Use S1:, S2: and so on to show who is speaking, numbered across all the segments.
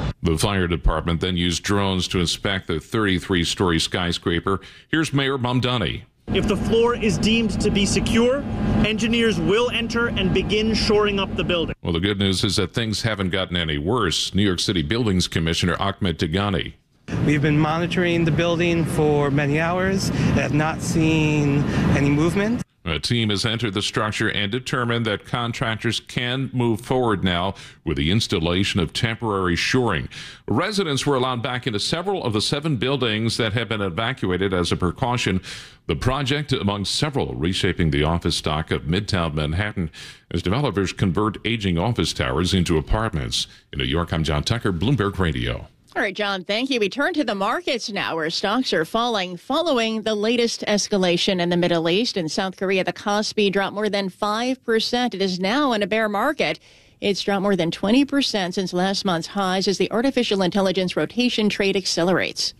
S1: The fire department then used drones to inspect the 33-story skyscraper. Here's Mayor Mamdani.
S2: If the floor is deemed to be secure, engineers will enter and begin shoring up the building.
S1: Well, the good news is that things haven't gotten any worse. New York City Buildings Commissioner Ahmed Tigani.
S3: We've been monitoring the building for many hours and have not seen any movement.
S1: A team has entered the structure and determined that contractors can move forward now with the installation of temporary shoring. Residents were allowed back into several of the 7 buildings that have been evacuated as a precaution. The project, among several, reshaping the office stock of Midtown Manhattan as developers convert aging office towers into apartments. In New York, I'm John Tucker, Bloomberg Radio.
S4: All right, John, thank you. We turn to the markets now, where stocks are falling following the latest escalation in the Middle East. In South Korea, the Kospi dropped more than 5%. It is now in a bear market. It's dropped more than 20% since last month's highs as the artificial intelligence rotation trade accelerates.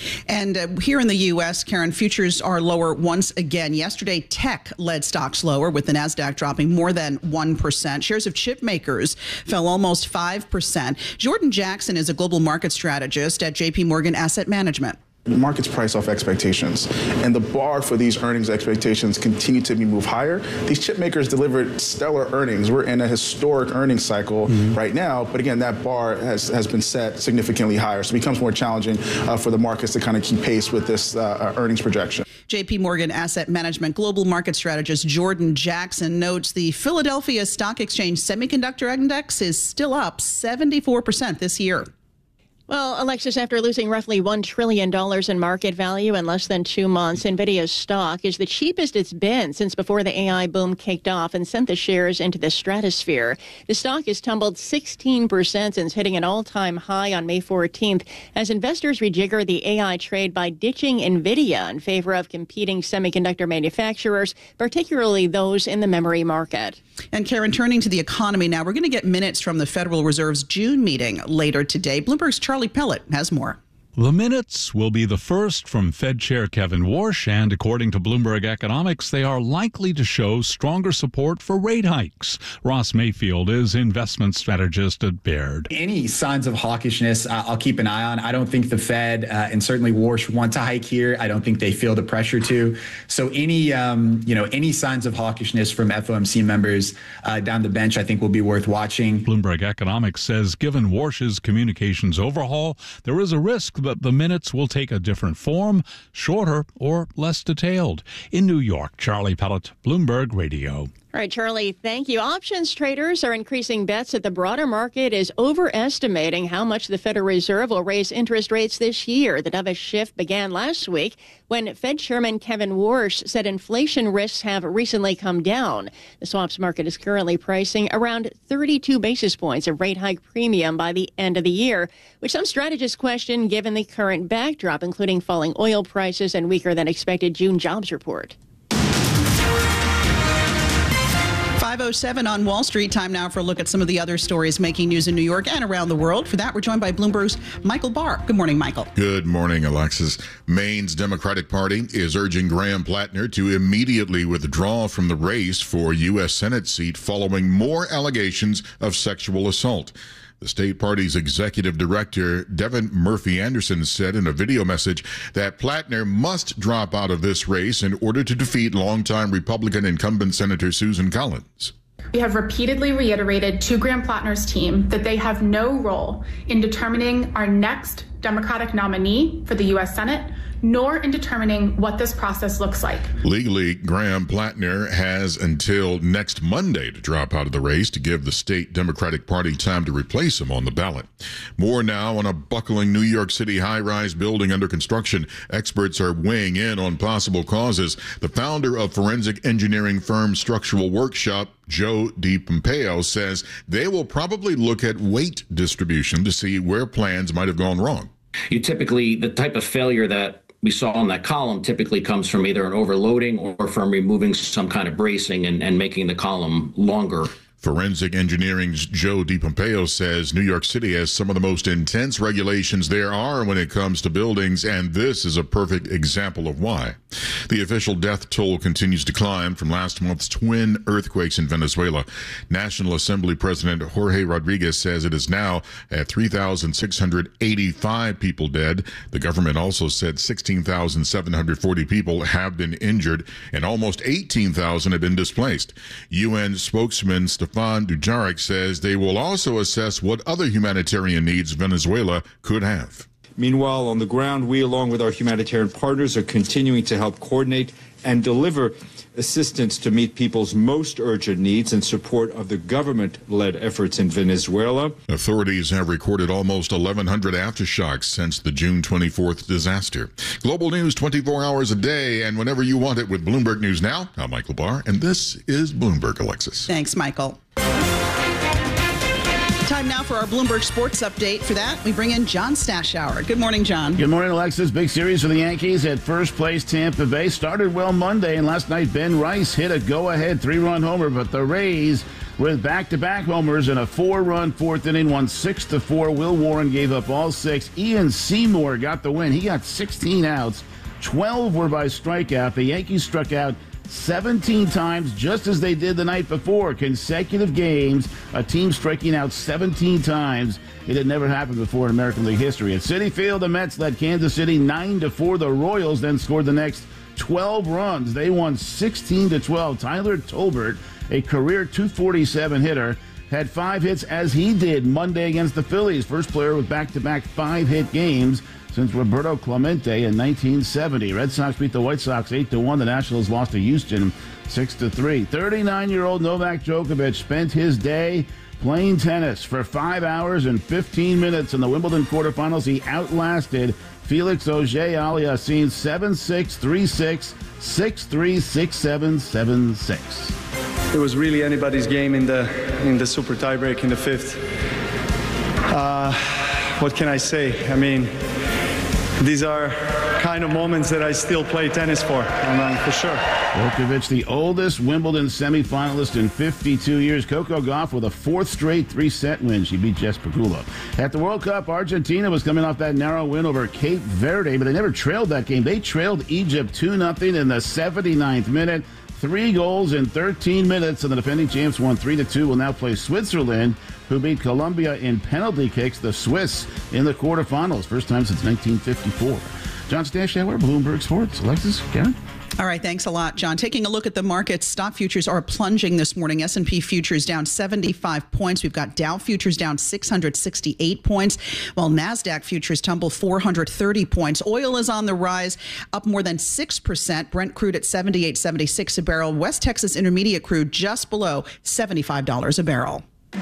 S5: And here in the U.S., Karen, futures are lower once again. Yesterday, tech led stocks lower, with the Nasdaq dropping more than 1%. Shares of chip makers fell almost 5%. Jordan Jackson is a global market strategist at J.P. Morgan Asset Management.
S6: The market's price off expectations, and the bar for these earnings expectations continue to be moved higher. These chip makers delivered stellar earnings. We're in a historic earnings cycle right now, but again, that bar has been set significantly higher, so it becomes more challenging for the markets to kind of keep pace with this earnings projection.
S5: J.P. Morgan Asset Management global market strategist Jordan Jackson notes the Philadelphia Stock Exchange Semiconductor Index is still up 74% this year.
S4: Well, Alexis, after losing roughly $1 trillion in market value in less than 2 months, NVIDIA's stock is the cheapest it's been since before the AI boom kicked off and sent the shares into the stratosphere. The stock has tumbled 16% since hitting an all-time high on May 14th as investors rejigger the AI trade by ditching NVIDIA in favor of competing semiconductor manufacturers, particularly those in the memory market.
S5: And Karen, turning to the economy now, we're going to get minutes from the Federal Reserve's June meeting later today. Bloomberg's Charlie Pellet has more.
S7: The minutes will be the first from Fed Chair Kevin Warsh, and according to Bloomberg Economics, they are likely to show stronger support for rate hikes. Ross Mayfield is investment strategist at Baird.
S8: Any signs of hawkishness, I'll keep an eye on. I don't think the Fed and certainly Warsh want to hike here. I don't think they feel the pressure to. So any signs of hawkishness from FOMC members down the bench, I think will be worth watching.
S7: Bloomberg Economics says given Warsh's communications overhaul, there is a risk that the minutes will take a different form, shorter or less detailed. In New York, Charlie Pellet, Bloomberg Radio.
S4: All right, Charlie, thank you. Options traders are increasing bets that the broader market is overestimating how much the Federal Reserve will raise interest rates this year. The dovish shift began last week when Fed Chairman Kevin Warsh said inflation risks have recently come down. The swaps market is currently pricing around 32 basis points of rate hike premium by the end of the year, which some strategists question given the current backdrop, including falling oil prices and weaker than expected June jobs report.
S5: 5:07 on Wall Street. Time now for a look at some of the other stories making news in New York and around the world. For that, we're joined by Bloomberg's Michael Barr. Good morning, Michael.
S9: Good morning, Alexis. Maine's Democratic Party is urging Graham Plattner to immediately withdraw from the race for U.S. Senate seat following more allegations of sexual assault. The state party's executive director, Devin Murphy Anderson, said in a video message that Plattner must drop out of this race in order to defeat longtime Republican incumbent Senator Susan Collins.
S10: We have repeatedly reiterated to Graham Plattner's team that they have no role in determining our next Democratic nominee for the U.S. Senate, nor in determining what this process looks like.
S9: Legally, Graham Plattner has until next Monday to drop out of the race to give the state Democratic Party time to replace him on the ballot. More now on a buckling New York City high-rise building under construction. Experts are weighing in on possible causes. The founder of forensic engineering firm Structural Workshop, Joe DiPompeo, says they will probably look at weight distribution to see where plans might have gone wrong.
S11: The type of failure that we saw in that column typically comes from either an overloading or from removing some kind of bracing and making the column longer.
S9: Forensic Engineering's Joe DiPompeo says New York City has some of the most intense regulations there are when it comes to buildings, and this is a perfect example of why. The official death toll continues to climb from last month's twin earthquakes in Venezuela. National Assembly President Jorge Rodriguez says it is now at 3,685 people dead. The government also said 16,740 people have been injured and almost 18,000 have been displaced. UN spokesman Stefan Dujarric says they will also assess what other humanitarian needs Venezuela could have.
S12: Meanwhile, on the ground, we, along with our humanitarian partners, are continuing to help coordinate and deliver assistance to meet people's most urgent needs in support of the government-led efforts in Venezuela.
S9: Authorities have recorded almost 1,100 aftershocks since the June 24th disaster. Global news 24 hours a day and whenever you want it with Bloomberg News Now. I'm Michael Barr, and this is Bloomberg, Alexis.
S5: Thanks, Michael. Time now for our Bloomberg Sports Update. For that, we bring in John Stashower. Good morning, John.
S13: Good morning, Alexis. Big series for the Yankees at first place. Tampa Bay started well Monday, and last night Ben Rice hit a go-ahead 3-run homer, but the Rays, with back-to-back homers and a 4-run fourth inning, won 6-4. Will Warren gave up all 6. Ian Seymour got the win. He got 16 outs. 12 were by strikeout. The Yankees struck out 17 times, just as they did the night before. Consecutive games, a team striking out 17 times. It had never happened before in American League history. At Citi Field, the Mets led Kansas City 9-4. The Royals then scored the next 12 runs. They won 16-12. Tyler Tolbert, a career .247 hitter, had 5 hits as he did Monday against the Phillies. First player with back-to-back 5-hit games since Roberto Clemente in 1970. Red Sox beat the White Sox 8-1. The Nationals lost to Houston 6-3. 39-year-old Novak Djokovic spent his day playing tennis for 5 hours and 15 minutes in the Wimbledon quarterfinals. He outlasted Felix Auger-Aliassime 7-6, 3-6, 6-3, 6-7, 7-6.
S14: It was really anybody's game in the super tiebreak in the fifth. What can I say? I mean, these are kind of moments that I still play tennis for sure.
S13: Djokovic, the oldest Wimbledon semifinalist in 52 years. Coco Gauff with a 4th straight 3-set win. She beat Jess Pegula. At the World Cup, Argentina was coming off that narrow win over Cape Verde, but they never trailed that game. They trailed Egypt 2-0 in the 79th minute. 3 goals in 13 minutes, and the defending champs won 3-2. Will now play Switzerland, who beat Colombia in penalty kicks. The Swiss in the quarterfinals, first time since 1954. John Stashower, Bloomberg Sports. Alexis, Karen?
S5: All right, thanks a lot, John. Taking a look at the markets, stock futures are plunging this morning. S&P futures down 75 points. We've got Dow futures down 668 points, while NASDAQ futures tumble 430 points. Oil is on the rise, up more than 6%. Brent crude at $78.76 a barrel. West Texas Intermediate crude just below $75 a barrel.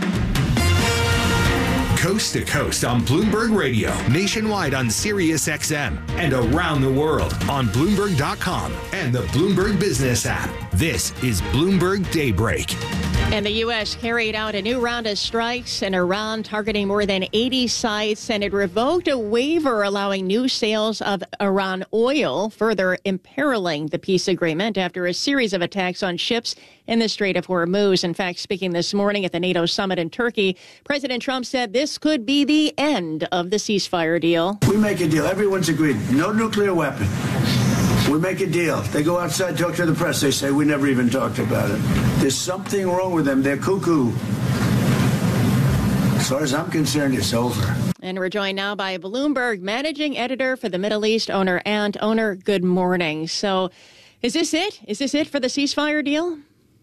S15: Coast to coast on Bloomberg Radio, nationwide on Sirius XM, and around the world on Bloomberg.com and the Bloomberg Business app. This is Bloomberg Daybreak.
S4: And the U.S. carried out a new round of strikes in Iran, targeting more than 80 sites, and it revoked a waiver allowing new sales of Iran oil, further imperiling the peace agreement after a series of attacks on ships in the Strait of Hormuz. In fact, speaking this morning at the NATO summit in Turkey, President Trump said this could be the end of the ceasefire deal.
S16: We make a deal. Everyone's agreed. No nuclear weapon. We make a deal. They go outside, talk to the press. They say, we never even talked about it. There's something wrong with them. They're cuckoo. As far as I'm concerned, it's over.
S4: And we're joined now by Bloomberg managing editor for the Middle East, Oner Ant. Oner, good morning. So is this it? Is this it for the ceasefire deal?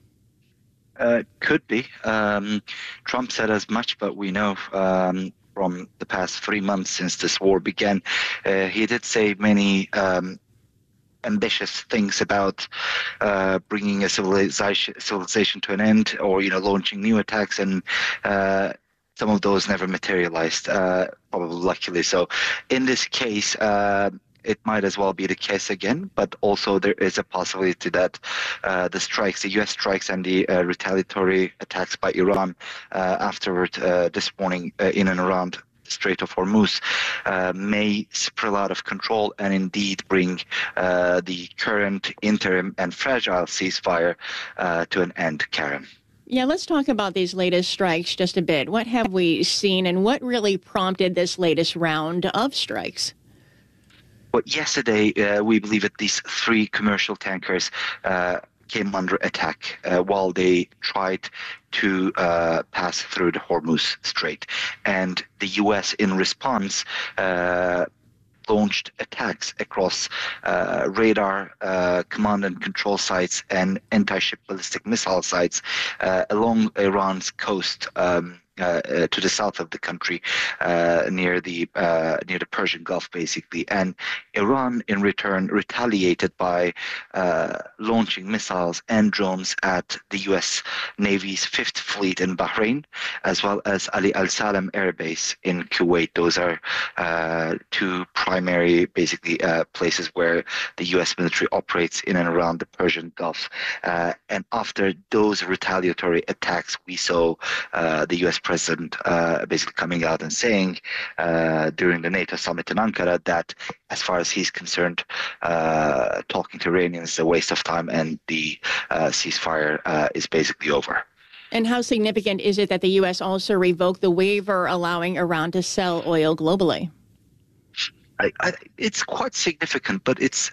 S17: Could be. Trump said as much, but we know from the past 3 months since this war began, he did say many ambitious things about bringing a civilization to an end, or launching new attacks, and some of those never materialized, probably luckily. So in this case, it might as well be the case again, but also there is a possibility that the U.S. strikes and the retaliatory attacks by Iran afterward this morning in and around Strait of Hormuz may spiral out of control and indeed bring the current interim and fragile ceasefire to an end, Karen.
S4: Yeah, let's talk about these latest strikes just a bit. What have we seen and what really prompted this latest round of strikes?
S17: Well, yesterday, we believe that these 3 commercial tankers came under attack while they tried to pass through the Hormuz Strait. And the U.S., in response, launched attacks across radar, command and control sites, and anti-ship ballistic missile sites along Iran's coast to the south of the country, near the Persian Gulf, basically. And Iran, in return, retaliated by launching missiles and drones at the U.S. Navy's 5th Fleet in Bahrain, as well as Ali Al Salam Air Base in Kuwait. Those are 2 primary, basically, places where the U.S. military operates in and around the Persian Gulf. And after those retaliatory attacks, we saw the U.S. President basically coming out and saying during the NATO summit in Ankara that, as far as he's concerned, talking to Iranians is a waste of time, and the ceasefire is basically over.
S4: And how significant is it that the U.S. also revoked the waiver allowing Iran to sell oil globally?
S17: It's quite significant, but its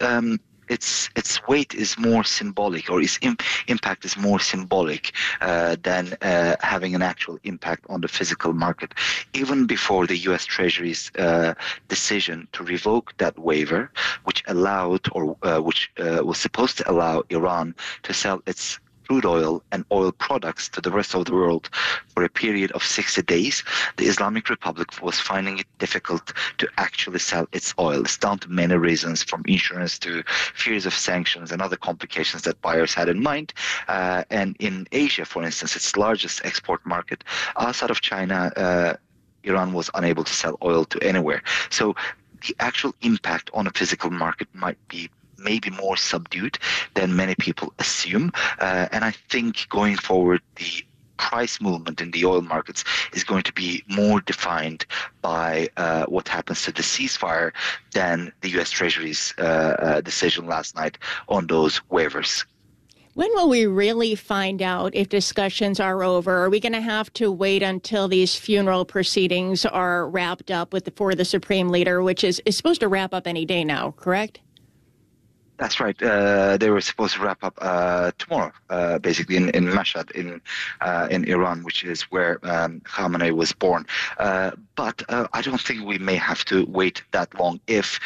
S17: weight is more symbolic, or its impact is more symbolic than having an actual impact on the physical market. Even before the U.S. Treasury's decision to revoke that waiver, which allowed, or which was supposed to allow Iran to sell its crude oil and oil products to the rest of the world for a period of 60 days, the Islamic Republic was finding it difficult to actually sell its oil. It's down to many reasons, from insurance to fears of sanctions and other complications that buyers had in mind. And in Asia, for instance, its largest export market outside of China, Iran was unable to sell oil to anywhere. So the actual impact on a physical market might be maybe more subdued than many people assume. And I think going forward, the price movement in the oil markets is going to be more defined by what happens to the ceasefire than the U.S. Treasury's decision last night on those waivers.
S4: When will we really find out if discussions are over? Are we going to have to wait until these funeral proceedings are wrapped up for the Supreme Leader, which is supposed to wrap up any day now, correct?
S17: That's right. They were supposed to wrap up tomorrow, basically in Mashhad in Iran, which is where Khamenei was born. But I don't think we may have to wait that long if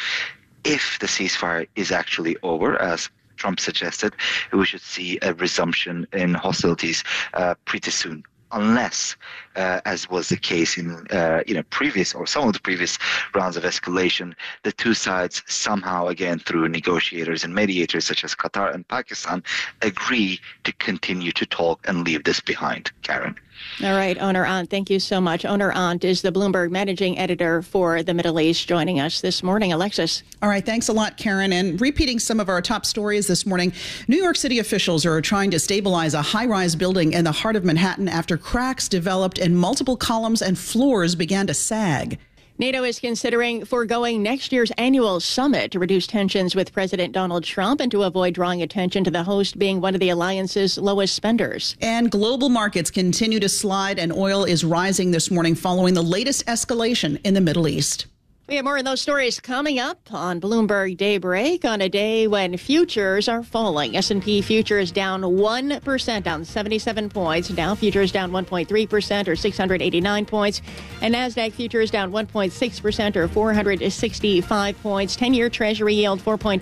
S17: the ceasefire is actually over, as Trump suggested. We should see a resumption in hostilities pretty soon. Unless, as was the case in previous or some of the previous rounds of escalation, the two sides somehow, again through negotiators and mediators such as Qatar and Pakistan, agree to continue to talk and leave this behind. Karen.
S4: All right, Oner Ant, thank you so much. Oner Ant is the Bloomberg managing editor for the Middle East, joining us this morning. Alexis.
S5: All right, thanks a lot, Karen. And repeating some of our top stories this morning, New York City officials are trying to stabilize a high-rise building in the heart of Manhattan after cracks developed and multiple columns and floors began to sag.
S4: NATO is considering foregoing next year's annual summit to reduce tensions with President Donald Trump and to avoid drawing attention to the host being one of the alliance's lowest spenders.
S5: And global markets continue to slide, and oil is rising this morning following the latest escalation in the Middle East.
S4: We have more of those stories coming up on Bloomberg Daybreak on a day when futures are falling. S&P futures down 1%, down 77 points. Dow futures down 1.3% or 689 points. And NASDAQ futures down 1.6% or 465 points. 10-year Treasury yield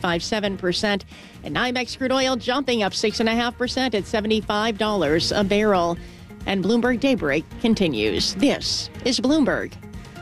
S4: 4.57%. And NYMEX crude oil jumping up 6.5% at $75 a barrel. And Bloomberg Daybreak continues. This is Bloomberg.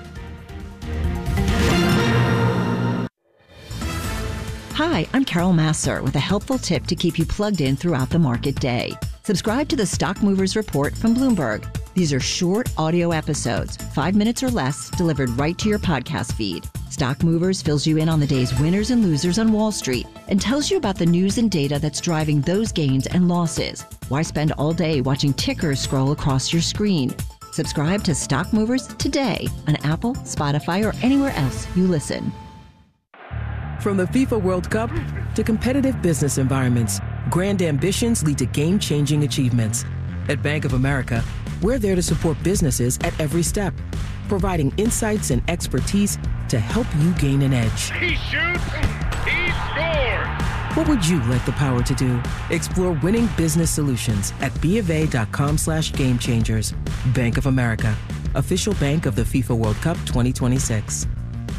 S18: Hi, I'm Carol Massar with a helpful tip to keep you plugged in throughout the market day. Subscribe to the Stock Movers Report from Bloomberg. These are short audio episodes, 5 minutes or less, delivered right to your podcast feed. Stock Movers fills you in on the day's winners and losers on Wall Street and tells you about the news and data that's driving those gains and losses. Why spend all day watching tickers scroll across your screen? Subscribe to Stock Movers today on Apple, Spotify, or anywhere else you listen.
S19: From the FIFA World Cup to competitive business environments, grand ambitions lead to game-changing achievements. At Bank of America, we're there to support businesses at every step, providing insights and expertise to help you gain an edge.
S20: He shoots, he scores!
S19: What would you like the power to do? Explore winning business solutions at BofA.com/gamechangers. Bank of America, official bank of the FIFA World Cup 2026.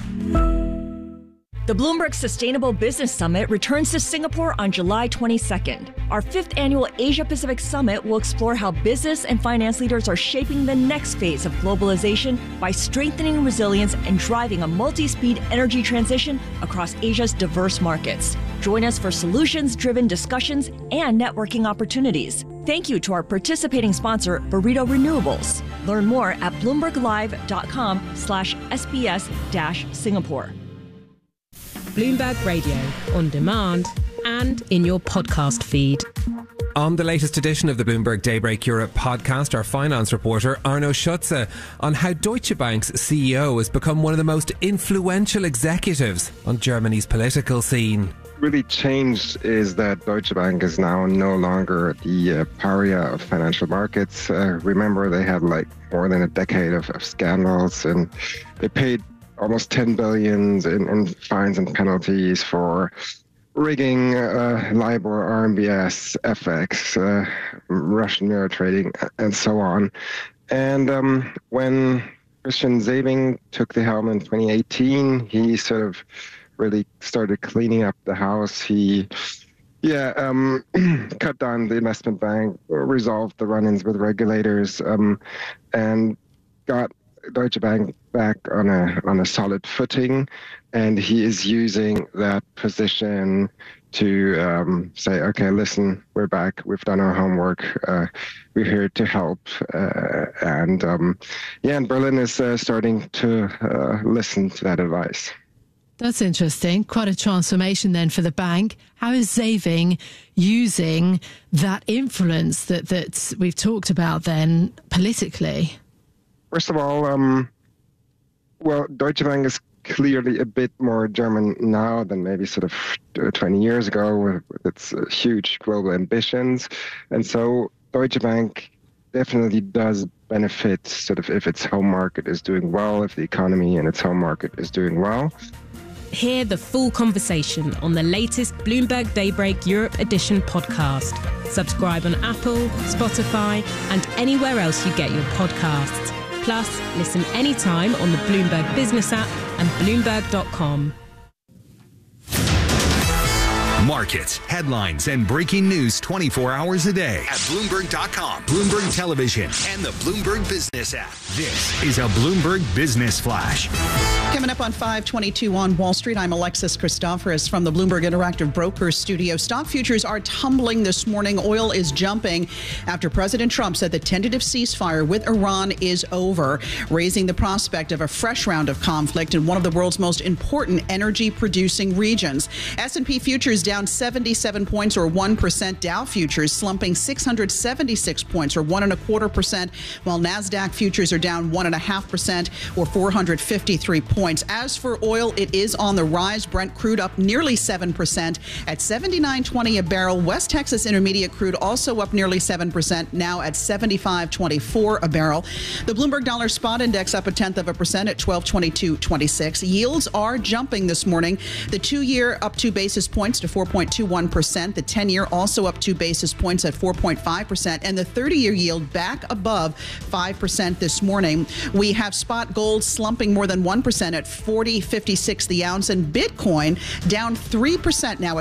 S21: The Bloomberg Sustainable Business Summit returns to Singapore on July 22nd. Our 5th annual Asia-Pacific Summit will explore how business and finance leaders are shaping the next phase of globalization by strengthening resilience and driving a multi-speed energy transition across Asia's diverse markets. Join us for solutions-driven discussions and networking opportunities. Thank you to our participating sponsor, Burrito Renewables. Learn more at bloomberglive.com/SBS-Singapore.
S22: Bloomberg Radio, on demand and in your podcast feed.
S23: On the latest edition of the Bloomberg Daybreak Europe podcast, our finance reporter Arno Schutze on how Deutsche Bank's CEO has become one of the most influential executives on Germany's political scene.
S24: Really changed is that Deutsche Bank is now no longer the pariah of financial markets. Remember, they had like more than a decade of scandals, and they paid almost 10 billion in fines and penalties for rigging LIBOR, RMBS, FX, Russian mirror trading, and so on. And when Christian Sewing took the helm in 2018, he sort of really started cleaning up the house. He cut down the investment bank, resolved the run-ins with regulators, and got Deutsche Bank back on a solid footing, and he is using that position to say, okay, listen, we're back, we've done our homework, we're here to help, and Berlin is starting to listen to that advice.
S25: That's interesting. Quite a transformation then for the bank. How is Sewing using that influence that we've talked about then politically? First
S24: of all, Deutsche Bank is clearly a bit more German now than maybe sort of 20 years ago with its huge global ambitions. And so Deutsche Bank definitely does benefit sort of if its home market is doing well, if the economy in its home market is doing well.
S22: Hear the full conversation on the latest Bloomberg Daybreak Europe Edition podcast. Subscribe on Apple, Spotify, and anywhere else you get your podcasts. Plus, listen anytime on the Bloomberg Business app and Bloomberg.com.
S15: Markets, headlines, and breaking news 24 hours a day at Bloomberg.com, Bloomberg Television, and the Bloomberg Business app. This is a Bloomberg Business Flash.
S5: Coming up on 522 on Wall Street, I'm Alexis Christoforous from the Bloomberg Interactive Brokers studio. Stock futures are tumbling this morning. Oil is jumping after President Trump said the tentative ceasefire with Iran is over, raising the prospect of a fresh round of conflict in one of the world's most important energy-producing regions. S&P futures down 77 points or 1%. Dow futures slumping 676 points or 1.25%, while NASDAQ futures are down 1.5% or 453 points. As for oil, it is on the rise. Brent crude up nearly 7% at $79.20 a barrel. West Texas Intermediate crude also up nearly 7%, now at $75.24 a barrel. The Bloomberg Dollar Spot Index up 0.1% at 1222.26. Yields are jumping this morning. The 2-year up 2 basis points to 4.21%. The 10-year also up 2 basis points at 4.5%. And the 30-year yield back above 5% this morning. We have spot gold slumping more than 1% at $40.56 the ounce, and Bitcoin down 3% now at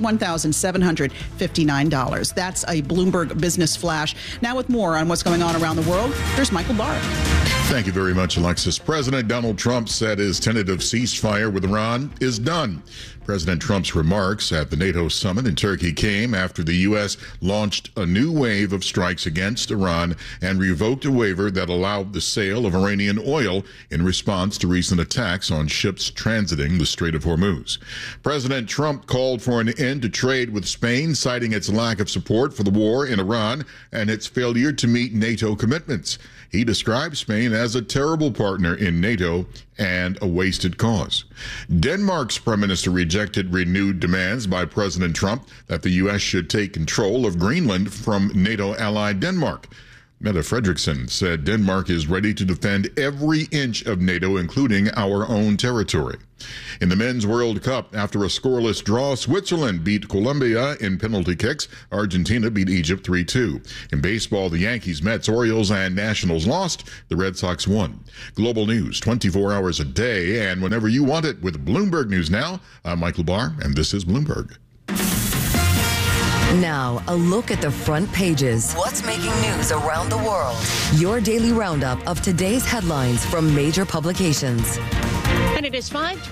S5: $61,759. That's a Bloomberg Business Flash. Now with more on what's going on around the world, here's Michael Barr.
S9: Thank you very much, Alexis. President Donald Trump said his tentative ceasefire with Iran is done. President Trump's remarks at the NATO summit in Turkey came after the U.S. launched a new wave of strikes against Iran and revoked a waiver that allowed the sale of Iranian oil in response to recent attacks on ships transiting the Strait of Hormuz. President Trump called for an end to trade with Spain, citing its lack of support for the war in Iran and its failure to meet NATO commitments. He described Spain as a terrible partner in NATO and a wasted cause. Denmark's prime minister rejected renewed demands by President Trump that the U.S. should take control of Greenland from NATO ally Denmark. Mette Frederiksen said Denmark is ready to defend every inch of NATO, including our own territory. In the Men's World Cup, after a scoreless draw, Switzerland beat Colombia in penalty kicks. Argentina beat Egypt 3-2. In baseball, the Yankees, Mets, Orioles, and Nationals lost. The Red Sox won. Global news 24 hours a day and whenever you want it with Bloomberg News Now. I'm Michael Barr, and this is Bloomberg.
S1: Now, a look at the front pages. What's making news around the world? Your daily roundup of today's headlines from major publications.
S4: And it is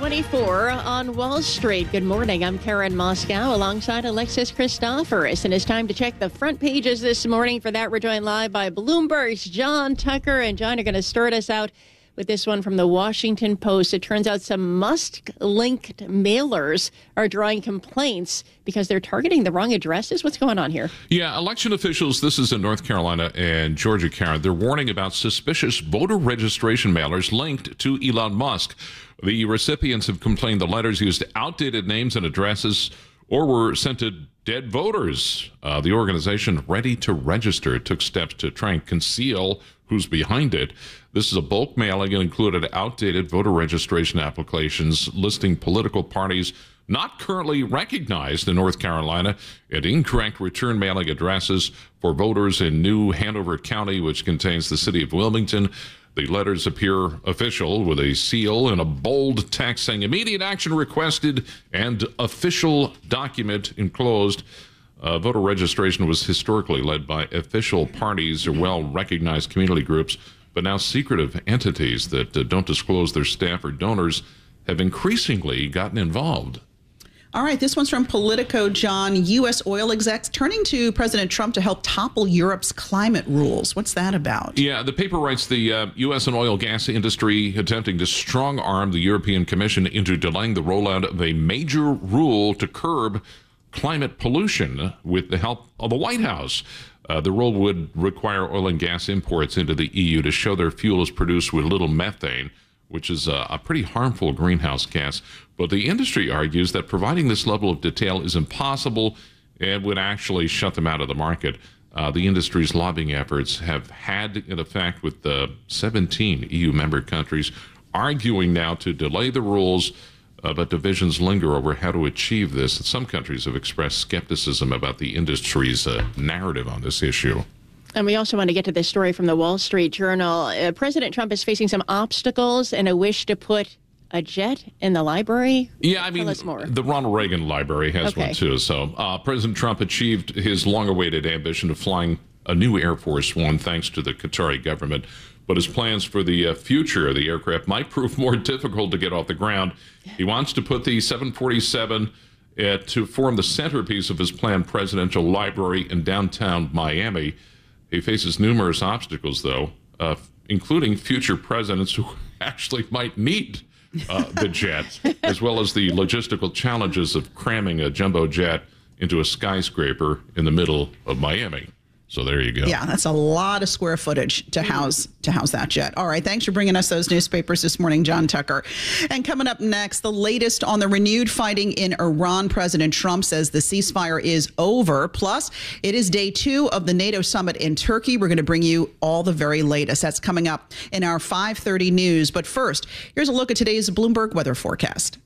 S4: 5:24 on Wall Street. Good morning. I'm Karen Moscow alongside Alexis Christoforous. And it's time to check the front pages this morning. For that, we're joined live by Bloomberg's John Tucker. And John, you're going to start us out with this one from the Washington Post. It turns out some Musk-linked mailers are drawing complaints because they're targeting the wrong addresses. What's going on here?
S2: Yeah, election officials, this is in North Carolina and Georgia, Karen, they're warning about suspicious voter registration mailers linked to Elon Musk. The recipients have complained the letters used outdated names and addresses or were sent to dead voters. The organization Ready to Register took steps to try and conceal who's behind it. This is a bulk mailing and included outdated voter registration applications listing political parties not currently recognized in North Carolina and incorrect return mailing addresses for voters in New Hanover County, which contains the city of Wilmington. The letters appear official with a seal and a bold text saying immediate action requested and official document enclosed. Voter registration was historically led by official parties or well-recognized community groups, but now secretive entities that don't disclose their staff or donors have increasingly gotten involved.
S5: All right, this one's from Politico, John. U.S. oil execs turning to President Trump to help topple Europe's climate rules. What's that about?
S2: Yeah, the paper writes the U.S. and oil gas industry attempting to strong-arm the European Commission into delaying the rollout of a major rule to curb climate pollution with the help of the White House. The rule would require oil and gas imports into the EU to show their fuel is produced with little methane, which is a pretty harmful greenhouse gas. But the industry argues that providing this level of detail is impossible and would actually shut them out of the market. The industry's lobbying efforts have had an effect with the 17 EU member countries arguing now to delay the rules, but divisions linger over how to achieve this. Some countries have expressed skepticism about the industry's narrative on this issue.
S4: And we also want to get to this story from the Wall Street Journal. President Trump is facing some obstacles and a wish to put a jet in the library.
S2: Yeah, I mean, the Ronald Reagan Library has one too. So President Trump achieved his long-awaited ambition of flying a new Air Force One thanks to the Qatari government. But his plans for the future of the aircraft might prove more difficult to get off the ground. He wants to put the 747 to form the centerpiece of his planned presidential library in downtown Miami. He faces numerous obstacles, though, including future presidents who actually might need the jet, as well as the logistical challenges of cramming a jumbo jet into a skyscraper in the middle of Miami. So there you go.
S5: Yeah, that's a lot of square footage to house that jet. All right, thanks for bringing us those newspapers this morning, John Tucker. And coming up next, the latest on the renewed fighting in Iran. President Trump says the ceasefire is over. Plus, it is day 2 of the NATO summit in Turkey. We're going to bring you all the very latest. That's coming up in our 5:30 news. But first, here's a look at today's Bloomberg weather forecast.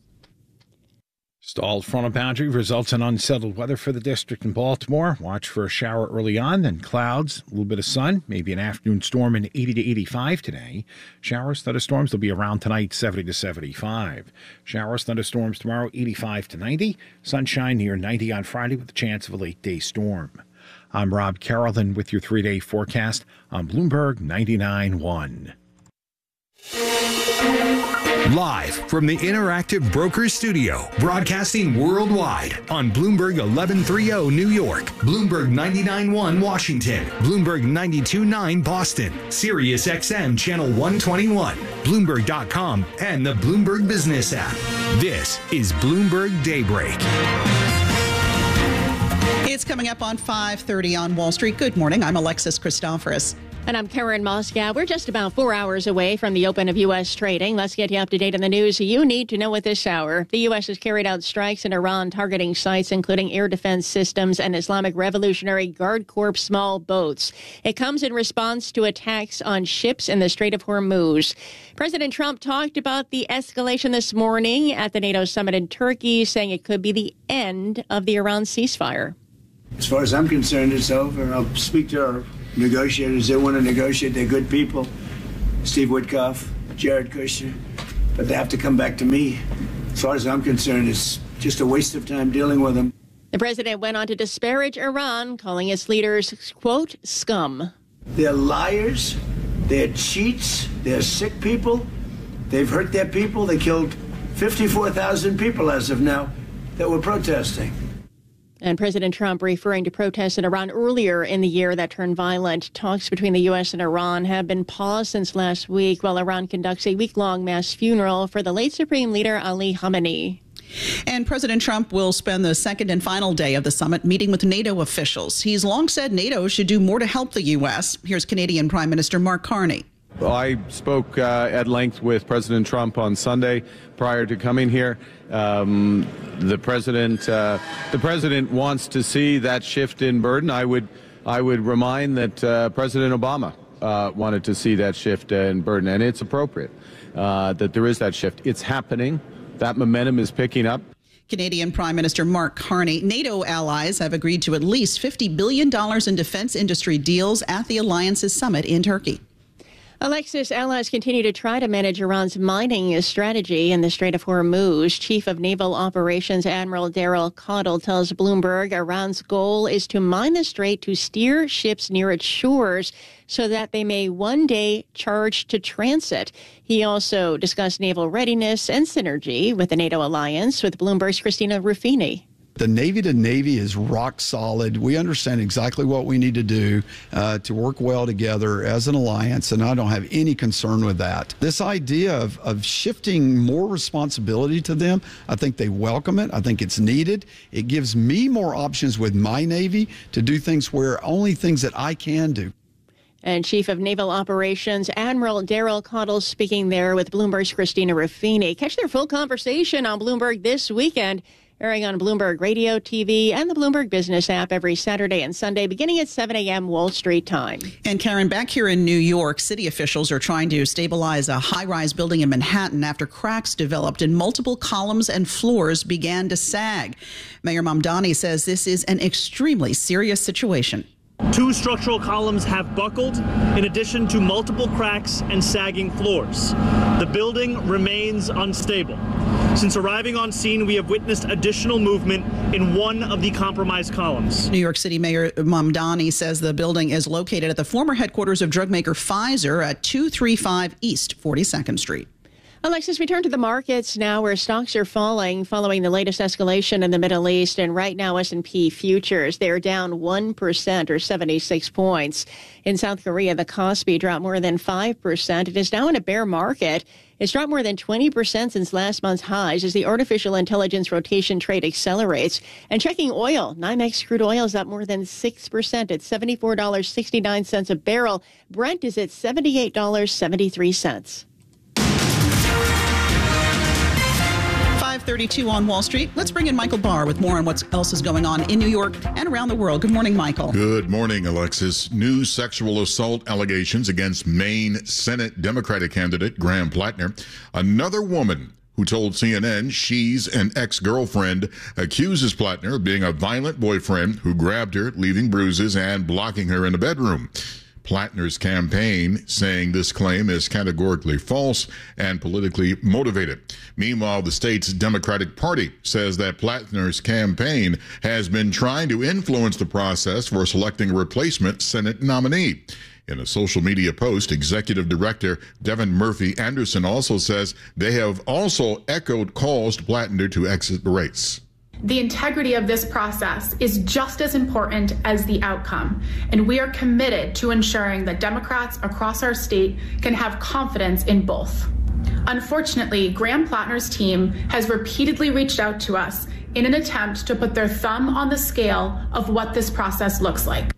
S3: Stalled frontal boundary results in unsettled weather for the district in Baltimore. Watch for a shower early on, then clouds, a little bit of sun, maybe an afternoon storm in 80 to 85 today. Showers, thunderstorms, they'll be around tonight, 70 to 75. Showers, thunderstorms tomorrow, 85 to 90. Sunshine near 90 on Friday with a chance of a late-day storm. I'm Rob Carrollton with your 3-day forecast on Bloomberg 99.1.
S15: Live from the Interactive Brokers Studio, broadcasting worldwide on Bloomberg 1130 New York, Bloomberg 99.1 Washington, Bloomberg 92.9 Boston, Sirius XM Channel 121, Bloomberg.com, and the Bloomberg Business app. This is Bloomberg Daybreak.
S5: It's coming up on 5:30 on Wall Street. Good morning. I'm Alexis Christoforous.
S4: And I'm Karen Moscow. We're just about 4 hours away from the open of U.S. trading. Let's get you up to date on the news you need to know at this hour. The U.S. has carried out strikes in Iran targeting sites including air defense systems and Islamic Revolutionary Guard Corps small boats. It comes in response to attacks on ships in the Strait of Hormuz. President Trump talked about the escalation this morning at the NATO summit in Turkey, saying it could be the end of the Iran ceasefire.
S16: As far as I'm concerned, it's over. I'll speak to our negotiators. They want to negotiate. They're good people. Steve Witkoff, Jared Kushner. But they have to come back to me. As far as I'm concerned, it's just a waste of time dealing with them.
S4: The president went on to disparage Iran, calling its leaders, quote, scum.
S16: They're liars. They're cheats. They're sick people. They've hurt their people. They killed 54,000 people as of now that were protesting.
S4: And President Trump referring to protests in Iran earlier in the year that turned violent. Talks between the U.S. and Iran have been paused since last week while Iran conducts a week-long mass funeral for the late Supreme Leader Ali Khamenei.
S5: And President Trump will spend the second and final day of the summit meeting with NATO officials. He's long said NATO should do more to help the U.S. Here's Canadian Prime Minister Mark Carney.
S6: I spoke at length with President Trump on Sunday prior to coming here. The president wants to see that shift in burden. I would remind that President Obama wanted to see that shift in burden, and it's appropriate that there is that shift. It's happening. That momentum is picking up.
S5: Canadian Prime Minister Mark Carney. NATO allies have agreed to at least $50 billion in defense industry deals at the alliance's summit in Turkey.
S4: Alexis, allies continue to try to manage Iran's mining strategy in the Strait of Hormuz. Chief of Naval Operations Admiral Daryl Caudill tells Bloomberg Iran's goal is to mine the strait to steer ships near its shores so that they may one day charge to transit. He also discussed naval readiness and synergy with the NATO alliance with Bloomberg's Christina Ruffini.
S7: The Navy to Navy is rock solid. We understand exactly what we need to do to work well together as an alliance, and I don't have any concern with that. This idea of shifting more responsibility to them, I think they welcome it. I think it's needed. It gives me more options with my Navy to do things where only things that I can do.
S4: And Chief of Naval Operations Admiral Daryl Caudill speaking there with Bloomberg's Christina Ruffini. Catch their full conversation on Bloomberg this weekend, airing on Bloomberg Radio, TV, and the Bloomberg Business app every Saturday and Sunday, beginning at 7 a.m. Wall Street time.
S5: And Karen, back here in New York, city officials are trying to stabilize a high-rise building in Manhattan after cracks developed and multiple columns and floors began to sag. Mayor Mamdani says this is an extremely serious situation.
S8: 2 structural columns have buckled, in addition to multiple cracks and sagging floors. The building remains unstable. Since arriving on scene, we have witnessed additional movement in one of the compromised columns.
S5: New York City Mayor Mamdani says the building is located at the former headquarters of drug maker Pfizer at 235 East 42nd Street.
S4: Alexis, we turn to the markets now where stocks are falling following the latest escalation in the Middle East. And right now, S&P futures, they're down 1% or 76 points. In South Korea, the Kospi dropped more than 5%. It is now in a bear market. It's dropped more than 20% since last month's highs as the artificial intelligence rotation trade accelerates. And checking oil, NYMEX crude oil is up more than 6% at $74.69 a barrel. Brent is at $78.73.
S5: 5:32 on Wall Street. Let's bring in Michael Barr with more on what else is going on in New York and around the world. Good morning, Michael.
S9: Good morning, Alexis. New sexual assault allegations against Maine Senate Democratic candidate Graham Plattner. Another woman who told CNN she's an ex-girlfriend accuses Plattner of being a violent boyfriend who grabbed her, leaving bruises and blocking her in the bedroom. Plattner's campaign saying this claim is categorically false and politically motivated. Meanwhile, the state's Democratic Party says that Plattner's campaign has been trying to influence the process for selecting a replacement Senate nominee. In a social media post, Executive Director Devin Murphy Anderson also says they have also echoed calls to Plattner to exit the race.
S10: The integrity of this process is just as important as the outcome, and we are committed to ensuring that Democrats across our state can have confidence in both. Unfortunately, Graham Plattner's team has repeatedly reached out to us in an attempt to put their thumb on the scale of what this process looks like.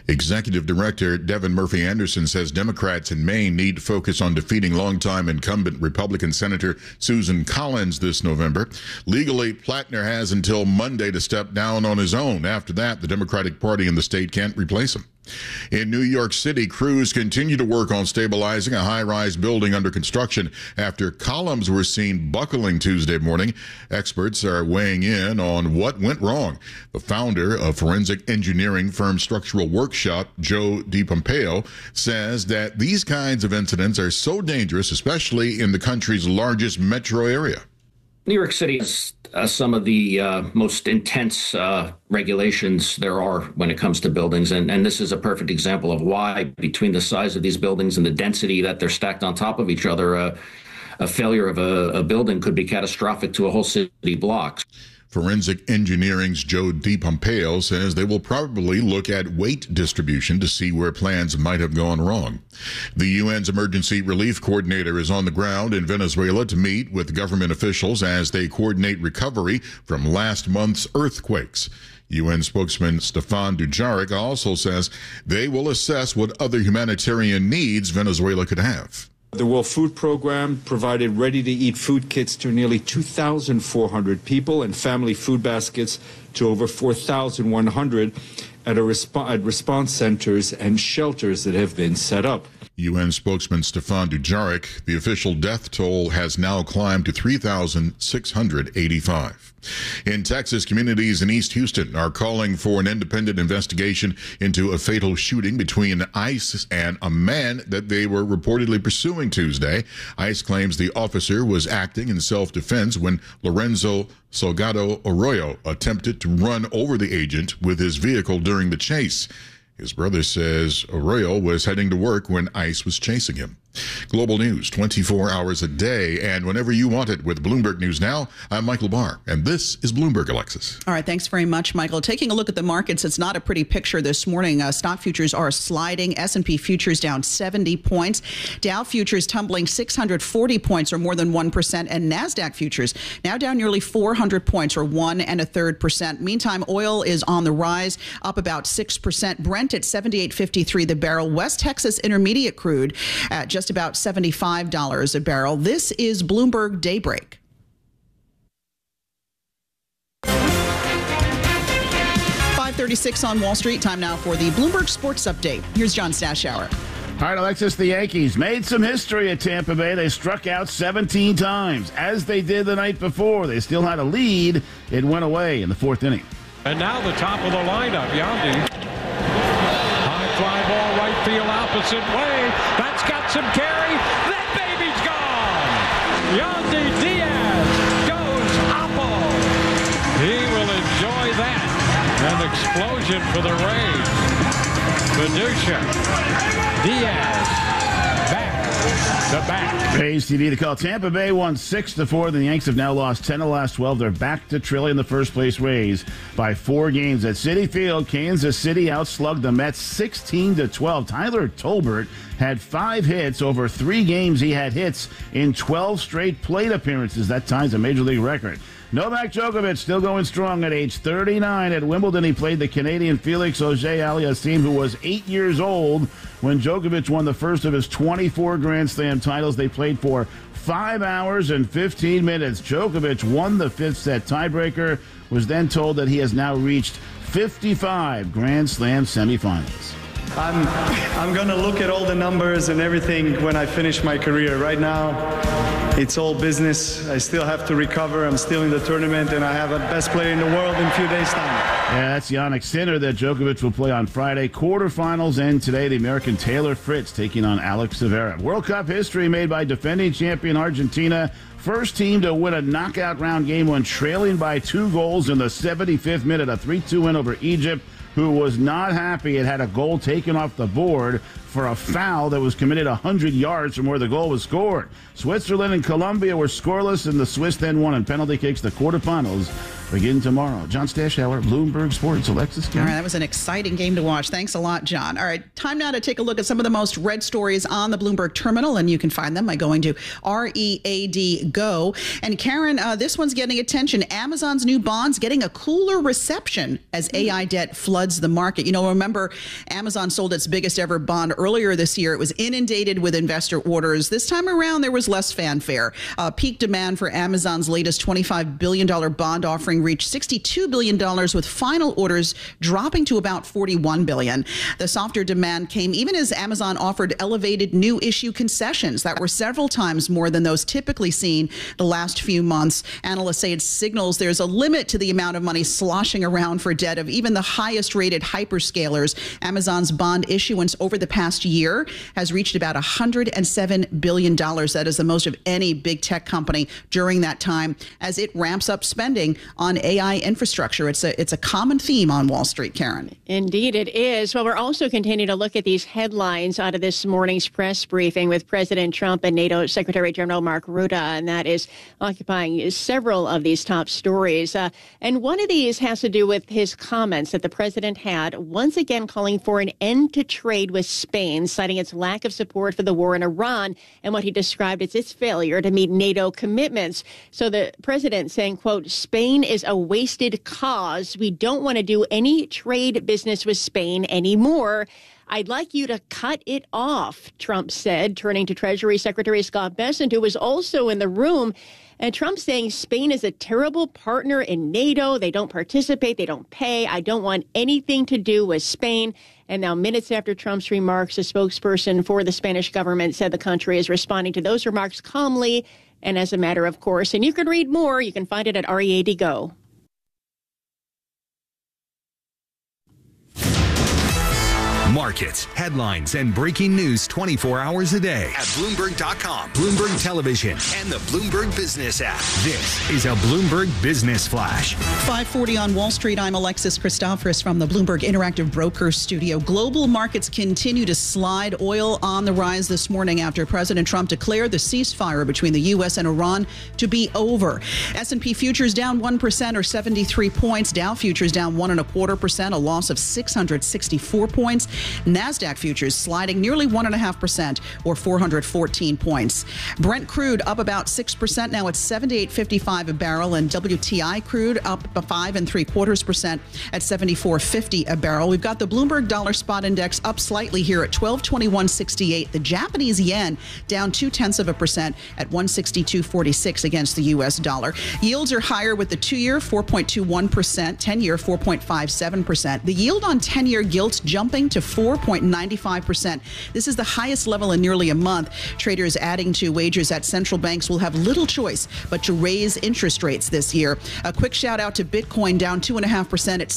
S9: Executive Director Devin Murphy Anderson says Democrats in Maine need to focus on defeating longtime incumbent Republican Senator Susan Collins this November. Legally, Plattner has until Monday to step down on his own. After that, the Democratic Party in the state can't replace him. In New York City, crews continue to work on stabilizing a high-rise building under construction after columns were seen buckling Tuesday morning. Experts are weighing in on what went wrong. The founder of forensic engineering firm Structural Workshop, Joe DiPompeo, says that these kinds of incidents are so dangerous, especially in the country's largest metro area.
S11: New York City has some of the most intense regulations there are when it comes to buildings. And this is a perfect example of why, between the size of these buildings and the density that they're stacked on top of each other, a failure of a building could be catastrophic to a whole city block.
S9: Forensic Engineering's Joe DiPompeo says they will probably look at weight distribution to see where plans might have gone wrong. The UN's Emergency Relief Coordinator is on the ground in Venezuela to meet with government officials as they coordinate recovery from last month's earthquakes. UN spokesman Stéphane Dujarric also says they will assess what other humanitarian needs Venezuela could have.
S12: The World Food Program provided ready-to-eat food kits to nearly 2,400 people and family food baskets to over 4,100 at response centers and shelters that have been set up.
S9: UN spokesman Stéphane Dujarric, the official death toll has now climbed to 3,685. In Texas, communities in East Houston are calling for an independent investigation into a fatal shooting between ICE and a man that they were reportedly pursuing Tuesday. ICE claims the officer was acting in self-defense when Lorenzo Salgado Arroyo attempted to run over the agent with his vehicle during the chase. His brother says Arroyo was heading to work when ICE was chasing him. Global news 24 hours a day and whenever you want it with Bloomberg News Now. I'm Michael Barr, and this is Bloomberg, Alexis.
S5: All right, thanks very much, Michael. Taking a look at the markets, it's not a pretty picture this morning. Stock futures are sliding. S&P futures down 70 points. Dow futures tumbling 640 points, or more than 1%. And NASDAQ futures now down nearly 400 points, or 1 1/3%. Meantime, oil is on the rise, up about 6%. Brent at $78.53 the barrel. West Texas Intermediate crude at just about $75 a barrel. This is Bloomberg Daybreak. .36 on Wall Street. Time now for the Bloomberg Sports Update. Here's John Stashower.
S3: All right, Alexis, the Yankees made some history at Tampa Bay. They struck out 17 times, as they did the night before. They still had a lead. It went away in the fourth inning.
S13: And now the top of the lineup, Yandy. High fly ball, right field, opposite way. That's got some carry. That baby's gone. Yandy Diaz goes Oppo. He will enjoy that. An explosion for the Rays. Beducia. Diaz. Back to back.
S3: Rays TV to call. Tampa Bay won 6-4. The Yanks have now lost 10 of the last 12. They're back to trailing the first place Rays by 4 games. At Citi Field, Kansas City outslugged the Mets 16-12. Tyler Tolbert had 5 hits. Over 3 games, he had hits in 12 straight plate appearances. That ties a Major League record. Novak Djokovic still going strong at age 39. At Wimbledon, he played the Canadian Felix Auger-Aliassime, who was 8 years old when Djokovic won the first of his 24 Grand Slam titles. They played for 5 hours and 15 minutes. Djokovic won the 5th set tiebreaker, was then told that he has now reached 55 Grand Slam semifinals.
S14: I'm going to look at all the numbers and everything when I finish my career. Right now, it's all business. I still have to recover. I'm still in the tournament, and I have a best player in the world in a few days' time.
S3: Yeah, that's Jannik Sinner that Djokovic will play on Friday. Quarterfinals end today. The American Taylor Fritz taking on Alex Zverev. World Cup history made by defending champion Argentina. First team to win a knockout round game when trailing by 2 goals in the 75th minute. A 3-2 win over Egypt, who was not happy it had a goal taken off the board for a foul that was committed 100 yards from where the goal was scored. Switzerland and Colombia were scoreless, and the Swiss then won on penalty kicks. The quarterfinals
S17: begin tomorrow. John Stashower, Bloomberg Sports. Alexis,
S5: All right, that was an exciting game to watch. Thanks a lot, John. All right, time now to take a look at some of the most read stories on the Bloomberg terminal, and you can find them by going to READ Go. And Karen, this one's getting attention. Amazon's new bonds getting a cooler reception as AI debt floods the market. You know, remember, Amazon sold its biggest ever bond earlier this year. It was inundated with investor orders. This time around, there was less fanfare. Peak demand for Amazon's latest $25 billion bond offering reached $62 billion, with final orders dropping to about $41 billion. The softer demand came even as Amazon offered elevated new issue concessions that were several times more than those typically seen the last few months. Analysts say it signals there's a limit to the amount of money sloshing around for debt of even the highest rated hyperscalers. Amazon's bond issuance over the past year has reached about $107 billion. That is the most of any big tech company during that time as it ramps up spending on AI infrastructure. It's a common theme on Wall Street, Karen.
S4: Indeed, it is. Well, we're also continuing to look at these headlines out of this morning's press briefing with President Trump and NATO Secretary General Mark Rutte, and that is occupying several of these top stories. And one of these has to do with his comments that the president had, once again calling for an end to trade with Spain, citing its lack of support for the war in Iran and what he described as its failure to meet NATO commitments. So the president saying, quote, Spain is a wasted cause. We don't want to do any trade business with Spain anymore. I'd like you to cut it off, Trump said, turning to Treasury Secretary Scott Bessent, who was also in the room. And Trump saying Spain is a terrible partner in NATO. They don't participate. They don't pay. I don't want anything to do with Spain. And now, minutes after Trump's remarks, a spokesperson for the Spanish government said the country is responding to those remarks calmly and as a matter of course. And you can read more. You can find it at READ Go.
S15: Markets, headlines, and breaking news 24 hours a day at Bloomberg.com, Bloomberg Television, and the Bloomberg Business app. This is a Bloomberg Business Flash.
S5: 5:40 on Wall Street. I'm Alexis Christoforous from the Bloomberg Interactive Brokers Studio. Global markets continue to slide. Oil on the rise this morning after President Trump declared the ceasefire between the U.S. and Iran to be over. S&P futures down 1% or 73 points. Dow futures down 1.25%, a loss of 664 points. NASDAQ futures sliding nearly 1.5% or 414 points. Brent crude up about 6%. Now it's $78.55 a barrel, and WTI crude up 5.75% at $74.50 a barrel. We've got the Bloomberg Dollar Spot Index up slightly here at 1221.68. The Japanese yen down 0.2% at 162.46 against the U.S. dollar. Yields are higher with the 2-year 4.21%, 10-year 4.57%. The yield on 10-year gilts jumping to 4.95%. This is the highest level in nearly a month. Traders adding to wagers at central banks will have little choice but to raise interest rates this year. A quick shout out to Bitcoin down 2.5% at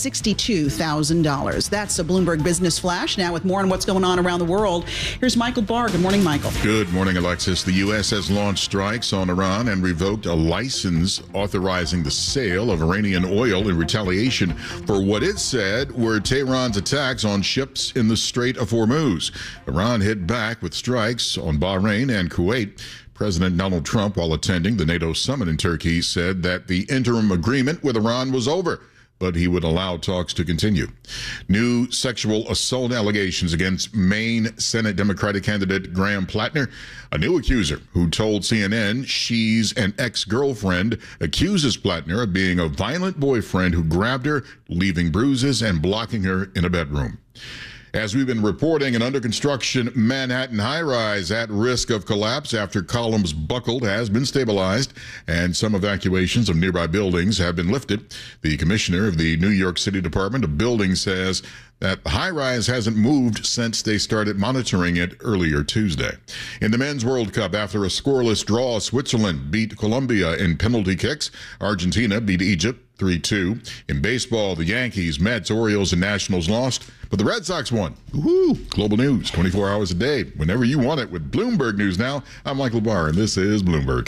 S5: $62,000. That's a Bloomberg Business Flash. Now with more on what's going on around the world, here's Michael Barr. Good morning, Michael.
S9: Good morning, Alexis. The U.S. has launched strikes on Iran and revoked a license authorizing the sale of Iranian oil in retaliation for what it said were Tehran's attacks on ships in the Strait of Hormuz. Iran hit back with strikes on Bahrain and Kuwait. President Donald Trump, while attending the NATO summit in Turkey, said that the interim agreement with Iran was over, but he would allow talks to continue. New sexual assault allegations against Maine Senate Democratic candidate Graham Plattner. A new accuser who told CNN she's an ex-girlfriend accuses Plattner of being a violent boyfriend who grabbed her, leaving bruises and blocking her in a bedroom. As we've been reporting, an under-construction Manhattan high-rise at risk of collapse after columns buckled has been stabilized, and some evacuations of nearby buildings have been lifted. The commissioner of the New York City Department of Buildings says that the high-rise hasn't moved since they started monitoring it earlier Tuesday. In the Men's World Cup, after a scoreless draw, Switzerland beat Colombia in penalty kicks. Argentina beat Egypt 3-2. In baseball, the Yankees, Mets, Orioles, and Nationals lost, but the Red Sox won. Woo-hoo! Global news, 24 hours a day, whenever you want it with Bloomberg News Now. I'm Michael Barr, and this is Bloomberg, Karen.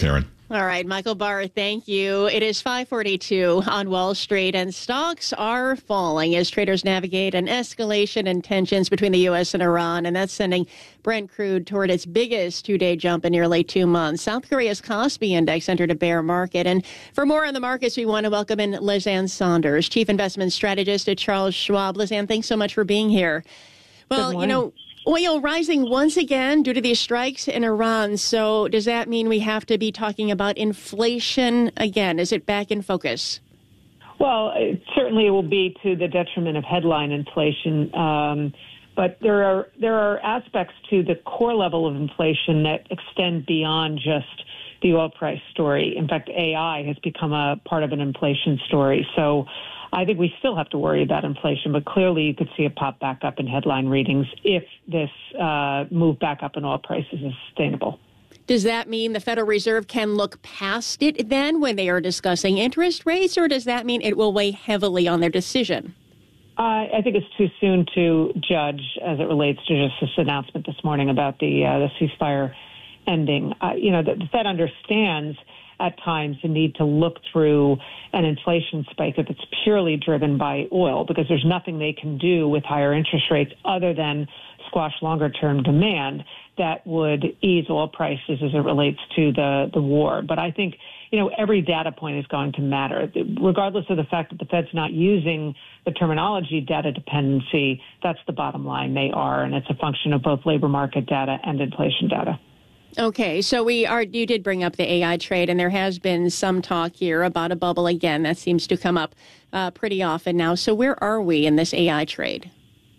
S4: All right, Michael Barr, thank you. It is 5:42 on Wall Street, and stocks are falling as traders navigate an escalation in tensions between the U.S. and Iran, and that's sending Brent crude toward its biggest two-day jump in nearly 2 months. South Korea's Kospi index entered a bear market. And for more on the markets, we want to welcome in Lizanne Saunders, Chief Investment Strategist at Charles Schwab. Lizanne, thanks so much for being here. Well, oil rising once again due to these strikes in Iran. So does that mean we have to be talking about inflation again? Is it back in focus?
S18: Well, certainly it will be to the detriment of headline inflation. But there are aspects to the core level of inflation that extend beyond just the oil price story. In fact, AI has become a part of an inflation story. So I think we still have to worry about inflation, but clearly you could see a pop back up in headline readings if this move back up in oil prices is sustainable.
S4: Does that mean the Federal Reserve can look past it then when they are discussing interest rates, or does that mean it will weigh heavily on their decision?
S18: I think it's too soon to judge as it relates to just this announcement this morning about the ceasefire ending. The Fed understands at times the need to look through an inflation spike if it's purely driven by oil, because there's nothing they can do with higher interest rates other than squash longer-term demand that would ease oil prices as it relates to the war. But I think, every data point is going to matter. Regardless of the fact that the Fed's not using the terminology data dependency, that's the bottom line. They are, and it's a function of both labor market data and inflation data.
S4: Okay, so you did bring up the AI trade, and there has been some talk here about a bubble again. That seems to come up pretty often now. So where are we in this AI trade?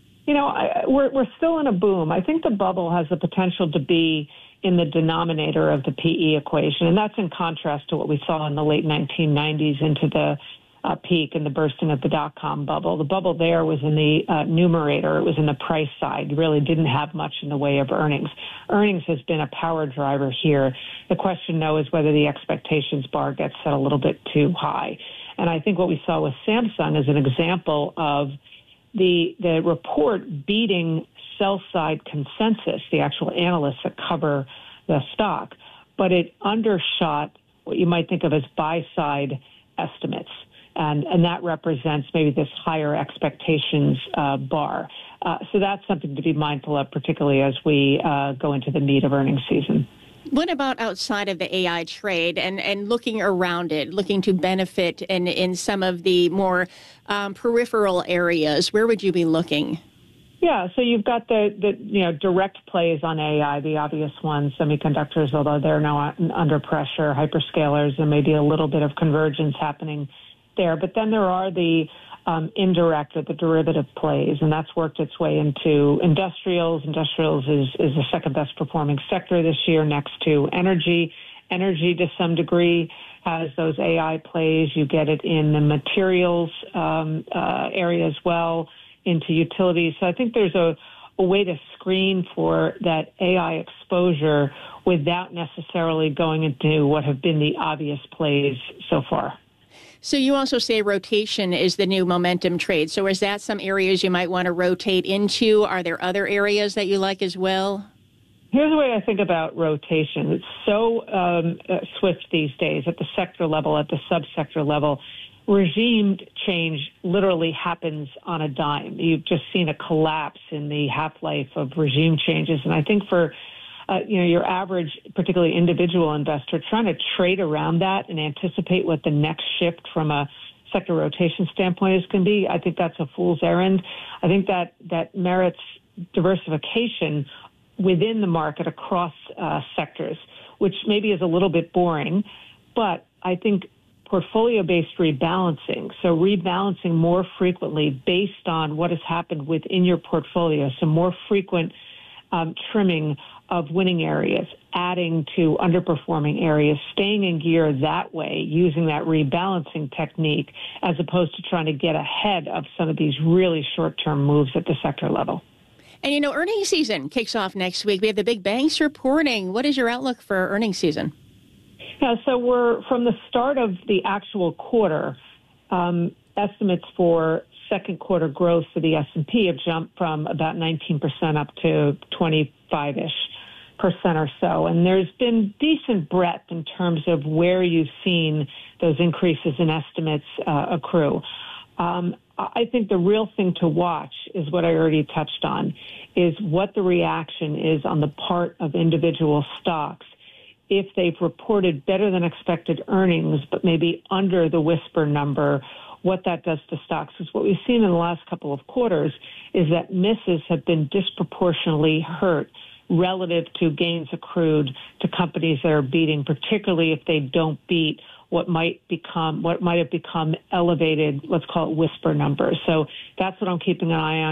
S18: We're still in a boom. I think the bubble has the potential to be in the denominator of the PE equation, and that's in contrast to what we saw in the late 1990s into the peak and the bursting of the dot-com bubble. The bubble there was in the numerator. It was in the price side. You really didn't have much in the way of earnings. Earnings has been a power driver here. The question, though, is whether the expectations bar gets set a little bit too high. And I think what we saw with Samsung is an example of the report beating sell-side consensus, the actual analysts that cover the stock, but it undershot what you might think of as buy-side estimates. And that represents maybe this higher expectations bar. So that's something to be mindful of, particularly as we go into the meat of earnings season.
S4: What about outside of the AI trade and looking around it, looking to benefit in some of the more peripheral areas? Where would you be looking?
S18: Yeah, so you've got the direct plays on AI, the obvious ones, semiconductors, although they're now under pressure, hyperscalers, and maybe a little bit of convergence happening there. But then there are the indirect or the derivative plays, and that's worked its way into industrials. Industrials is the second best performing sector this year, next to energy. Energy, to some degree, has those AI plays. You get it in the materials area as well, into utilities. So I think there's a way to screen for that AI exposure without necessarily going into what have been the obvious plays so far.
S4: So you also say rotation is the new momentum trade. So is that some areas you might want to rotate into? Are there other areas that you like as well?
S18: Here's the way I think about rotation. It's so swift these days at the sector level, at the subsector level. Regime change literally happens on a dime. You've just seen a collapse in the half-life of regime changes. And I think for your average, particularly individual investor, trying to trade around that and anticipate what the next shift from a sector rotation standpoint is going to be, I think that's a fool's errand. I think that merits diversification within the market across sectors, which maybe is a little bit boring, but I think portfolio-based rebalancing, so rebalancing more frequently based on what has happened within your portfolio, so more frequent trimming of winning areas, adding to underperforming areas, staying in gear that way, using that rebalancing technique, as opposed to trying to get ahead of some of these really short-term moves at the sector level.
S4: And, earnings season kicks off next week. We have the big banks reporting. What is your outlook for earnings season?
S18: Yeah, so we're from the start of the actual quarter, estimates for second quarter growth for the S&P have jumped from about 19% up to 25-ish. or so. And there's been decent breadth in terms of where you've seen those increases in estimates accrue. I think the real thing to watch is what I already touched on, is what the reaction is on the part of individual stocks if they've reported better than expected earnings, but maybe under the whisper number, what that does to stocks. Because what we've seen in the last couple of quarters is that misses have been disproportionately hurt relative to gains accrued to companies that are beating, particularly if they don't beat what might have become elevated, let's call it whisper numbers. So that's what I'm keeping an eye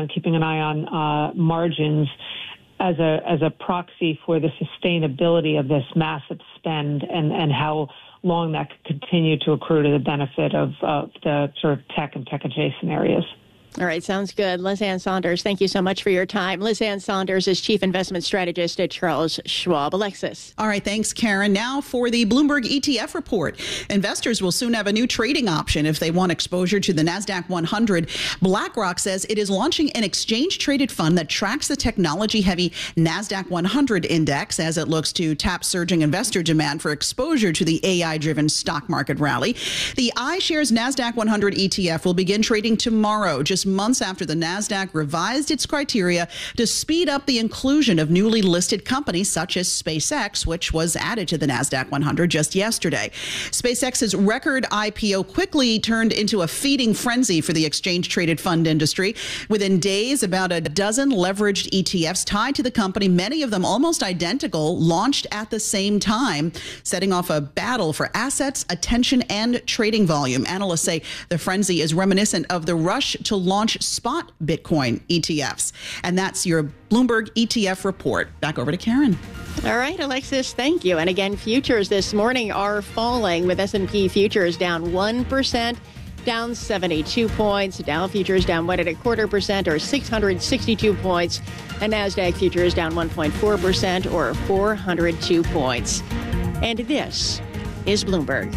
S18: on margins as a proxy for the sustainability of this massive spend and how long that could continue to accrue to the benefit of the sort of tech and tech adjacent areas.
S4: All right, sounds good. Liz Ann Sonders, thank you so much for your time. Liz Ann Sonders is Chief Investment Strategist at Charles Schwab. Alexis.
S5: All right, thanks, Karen. Now for the Bloomberg ETF report. Investors will soon have a new trading option if they want exposure to the NASDAQ 100. BlackRock says it is launching an exchange-traded fund that tracks the technology-heavy NASDAQ 100 index as it looks to tap surging investor demand for exposure to the AI-driven stock market rally. The iShares NASDAQ 100 ETF will begin trading tomorrow, just months after the NASDAQ revised its criteria to speed up the inclusion of newly listed companies such as SpaceX, which was added to the NASDAQ 100 just yesterday. SpaceX's record IPO quickly turned into a feeding frenzy for the exchange-traded fund industry. Within days, about a dozen leveraged ETFs tied to the company, many of them almost identical, launched at the same time, setting off a battle for assets, attention, and trading volume. Analysts say the frenzy is reminiscent of the rush to launch spot Bitcoin ETFs. And that's your Bloomberg ETF report. Back over to Karen.
S4: All right, Alexis, thank you. And again, futures this morning are falling, with S&P futures down 1%, down 72 points. Dow futures down 1.25% or 662 points. And NASDAQ futures down 1.4% or 402 points. And this is Bloomberg.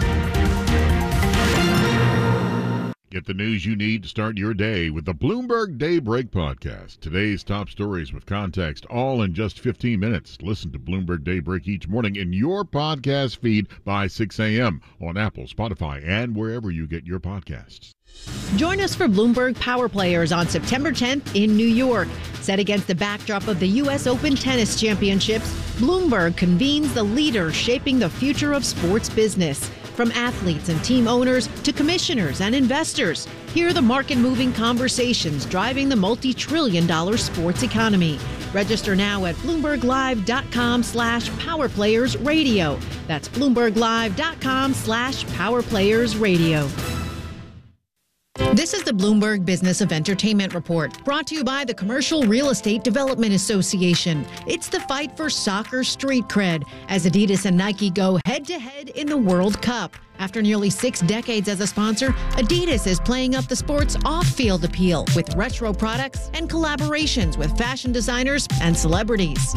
S9: Get the news you need to start your day with the Bloomberg Daybreak podcast. Today's top stories with context, all in just 15 minutes. Listen to Bloomberg Daybreak each morning in your podcast feed by 6 a.m. on Apple, Spotify, and wherever you get your podcasts.
S19: Join us for Bloomberg Power Players on September 10th in New York. Set against the backdrop of the U.S. Open Tennis Championships, Bloomberg convenes the leaders shaping the future of sports business. From athletes and team owners to commissioners and investors, hear the market-moving conversations driving the multi-trillion-dollar sports economy. Register now at BloombergLive.com/PowerPlayersRadio. That's BloombergLive.com/PowerPlayersRadio. This is the Bloomberg Business of Entertainment Report, brought to you by the Commercial Real Estate Development Association. It's the fight for soccer street cred as Adidas and Nike go head-to-head in the World Cup. After nearly 6 decades as a sponsor, Adidas is playing up the sport's off-field appeal with retro products and collaborations with fashion designers and celebrities.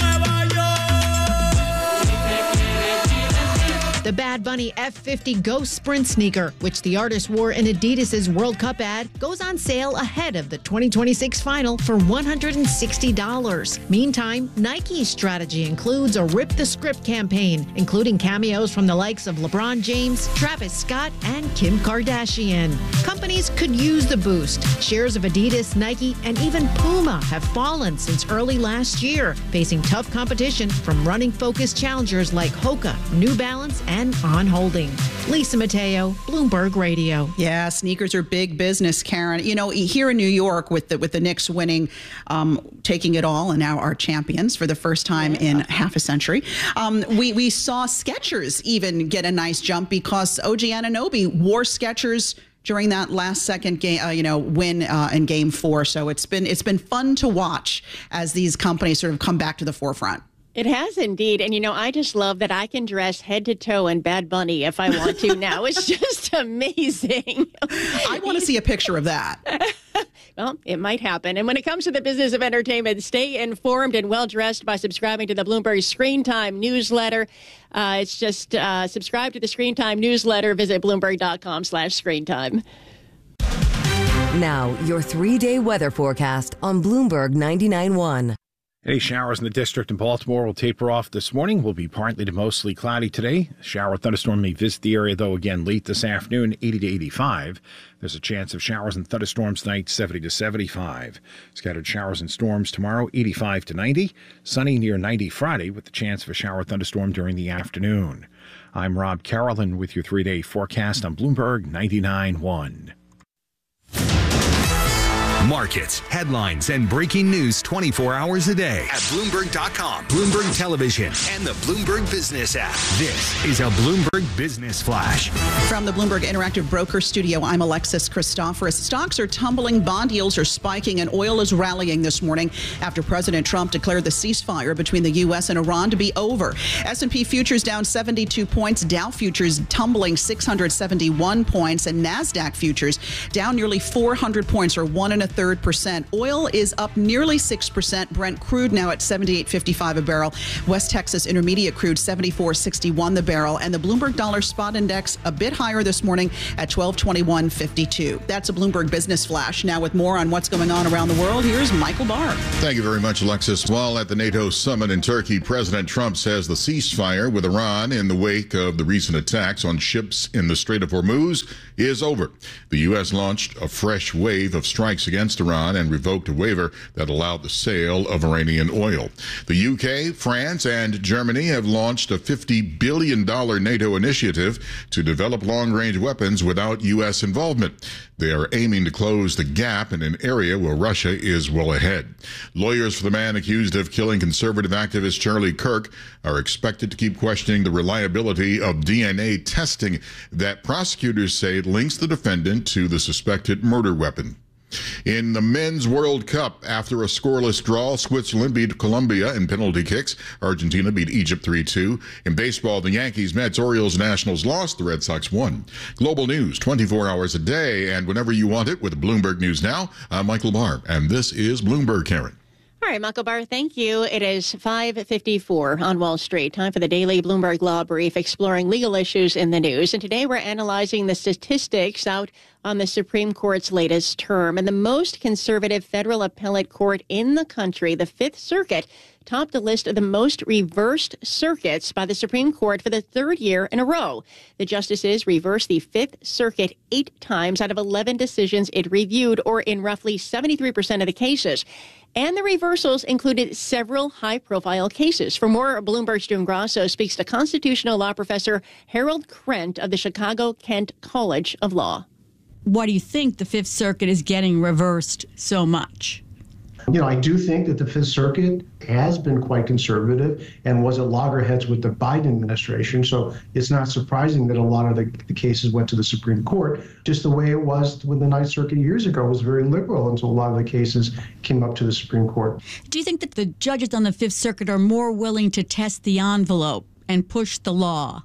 S19: The Bad Bunny F50 Ghost Sprint sneaker, which the artist wore in Adidas's World Cup ad, goes on sale ahead of the 2026 final for $160. Meantime, Nike's strategy includes a Rip the Script campaign, including cameos from the likes of LeBron James, Travis Scott, and Kim Kardashian. Companies could use the boost. Shares of Adidas, Nike, and even Puma have fallen since early last year, facing tough competition from running-focused challengers like Hoka, New Balance, and On Holding. Lisa Mateo, Bloomberg Radio.
S5: Yeah, sneakers are big business, Karen. You know, here in New York with the Knicks winning, taking it all, and now are champions for the first time in half a century. We saw Skechers even get a nice jump because OG Anunoby wore Skechers during that last second game, win in Game 4. So it's been fun to watch as these companies sort of come back to the forefront.
S4: It has indeed. And, I just love that I can dress head to toe in Bad Bunny if I want to now. It's just amazing.
S5: I want to see a picture of that.
S4: Well, it might happen. And when it comes to the business of entertainment, stay informed and well-dressed by subscribing to the Bloomberg Screen Time newsletter. It's just subscribe to the Screen Time newsletter. Visit Bloomberg.com/screentime.
S1: Now, your 3-day weather forecast on Bloomberg 99.1.
S3: Any showers in the district in Baltimore will taper off this morning. Will be partly to mostly cloudy today. A shower thunderstorm may visit the area, though, again late this afternoon, 80 to 85. There's a chance of showers and thunderstorms tonight, 70 to 75. Scattered showers and storms tomorrow, 85 to 90. Sunny near 90 Friday with the chance of a shower thunderstorm during the afternoon. I'm Rob Carolyn with your 3-day forecast on Bloomberg 99.1.
S15: Markets, headlines, and breaking news 24 hours a day at Bloomberg.com, Bloomberg Television, and the Bloomberg Business app. This is a Bloomberg Business Flash.
S5: From the Bloomberg Interactive Broker Studio, I'm Alexis Christoforous. Stocks are tumbling, bond yields are spiking, and oil is rallying this morning after President Trump declared the ceasefire between the U.S. and Iran to be over. S&P futures down 72 points, Dow futures tumbling 671 points, and NASDAQ futures down nearly 400 points, or 1 1.33%. Oil is up nearly 6%. Brent crude now at $78.55 a barrel. West Texas Intermediate crude $74.61 the barrel. And the Bloomberg Dollar Spot Index a bit higher this morning at $1221.52. That's a Bloomberg Business Flash. Now with more on what's going on around the world, here's Michael Barr.
S9: Thank you very much, Alexis. While at the NATO summit in Turkey, President Trump says the ceasefire with Iran in the wake of the recent attacks on ships in the Strait of Hormuz is over. The U.S. launched a fresh wave of strikes against Iran and revoked a waiver that allowed the sale of Iranian oil. The U.K., France, and Germany have launched a $50 billion NATO initiative to develop long-range weapons without U.S. involvement. They are aiming to close the gap in an area where Russia is well ahead. Lawyers for the man accused of killing conservative activist Charlie Kirk are expected to keep questioning the reliability of DNA testing that prosecutors say links the defendant to the suspected murder weapon. In the Men's World Cup, after a scoreless draw, Switzerland beat Colombia in penalty kicks. Argentina beat Egypt 3-2. In baseball, the Yankees, Mets, Orioles, Nationals lost. The Red Sox won. Global news 24 hours a day and whenever you want it with Bloomberg News Now. I'm Michael Barr, and this is Bloomberg, Karen.
S4: All right, Michael Barr, thank you. It is 5:54 on Wall Street. Time for the daily Bloomberg Law Brief, exploring legal issues in the news. And today we're analyzing the statistics out on the Supreme Court's latest term. And the most conservative federal appellate court in the country, the Fifth Circuit, topped the list of the most reversed circuits by the Supreme Court for the third year in a row. The justices reversed the Fifth Circuit 8 times out of 11 decisions it reviewed, or in roughly 73% of the cases. And the reversals included several high-profile cases. For more, Bloomberg's June Grasso speaks to constitutional law professor Harold Krent of the Chicago-Kent College of Law.
S20: Why do you think the Fifth Circuit is getting reversed so much?
S21: You know, I do think that the Fifth Circuit has been quite conservative and was at loggerheads with the Biden administration. So it's not surprising that a lot of the cases went to the Supreme Court, just the way it was with the Ninth Circuit years ago. It was very liberal until a lot of the cases came up to the Supreme Court.
S20: Do you think that the judges on the Fifth Circuit are more willing to test the envelope and push the law?